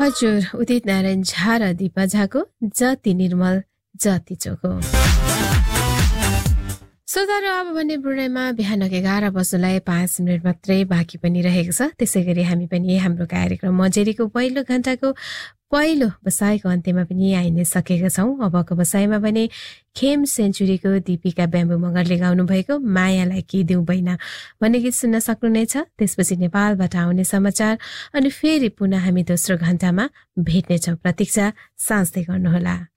हजुर उदित नारायण झा र दिपा झाको जति निर्मल जति चोखो। श्रोताहरू अब भने ब्रुनेमा बिहान 11 बज्नलाई 5 मिनट मात्रै बाँकी पनि रहेको छ। त्यसै गरी हामी पनि हाम्रो कार्यक्रम मजेरीको पहिलो घण्टाको पहिलो बसाइको अन्त्यमा पनि आइ नै सकेका छौँ। अबको बसाइमा भने खेम सेन्चुरीको दीपिका ब्याम्बु मगरले गाउनु भएको मायालाई के देऊ बैना भन्ने गीत सुन्न सक्नुहुनेछ। त्यसपछि नेपालबाट आउने समाचार अनि फेरि पुनः हामी दोस्रो घण्टामा भेट्नेछौँ। प्रतीक्षा साँच्दै गर्नुहोला।